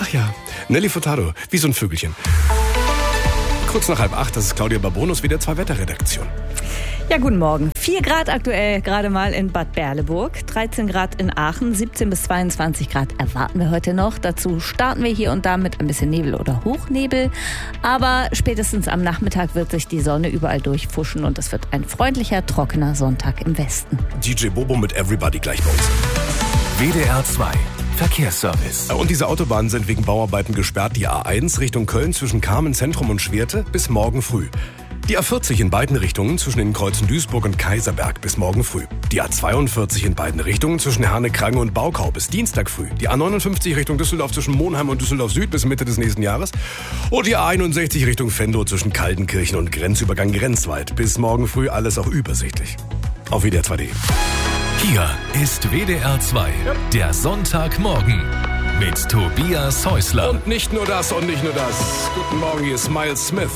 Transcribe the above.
Ach ja, Nelly Furtado, wie so ein Vögelchen. Kurz nach 7:30, das ist Claudia Babonus, wieder 2 Wetterredaktion. Ja, guten Morgen. 4 Grad aktuell gerade mal in Bad Berleburg, 13 Grad in Aachen, 17 bis 22 Grad erwarten wir heute noch. Dazu starten wir hier und da mit ein bisschen Nebel oder Hochnebel. Aber spätestens am Nachmittag wird sich die Sonne überall durchfuschen und es wird ein freundlicher, trockener Sonntag im Westen. DJ Bobo mit Everybody gleich bei uns. WDR 2 Verkehrsservice. Und diese Autobahnen sind wegen Bauarbeiten gesperrt. Die A1 Richtung Köln zwischen Kamen Zentrum und Schwerte bis morgen früh. Die A40 in beiden Richtungen zwischen den Kreuzen Duisburg und Kaiserberg bis morgen früh. Die A42 in beiden Richtungen zwischen Herne-Krange und Baukau bis Dienstag früh. Die A59 Richtung Düsseldorf zwischen Monheim und Düsseldorf Süd bis Mitte des nächsten Jahres. Und die A61 Richtung Venlo zwischen Kaltenkirchen und Grenzübergang Grenzwald bis morgen früh. Alles auch übersichtlich. Auf WDR 2.de. Hier ist WDR 2, der Sonntagmorgen mit Tobias Häusler. Und nicht nur das. Guten Morgen, hier ist Miles Smith.